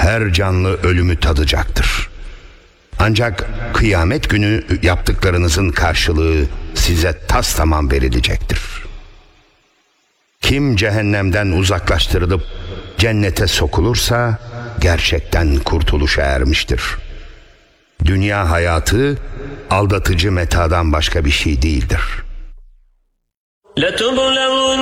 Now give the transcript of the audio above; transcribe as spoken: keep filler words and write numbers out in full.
her canlı ölümü tadacaktır. Ancak kıyamet günü yaptıklarınızın karşılığı size tastamam verilecektir. Kim cehennemden uzaklaştırılıp cennete sokulursa gerçekten kurtuluşa ermiştir. Dünya hayatı aldatıcı metadan başka bir şey değildir.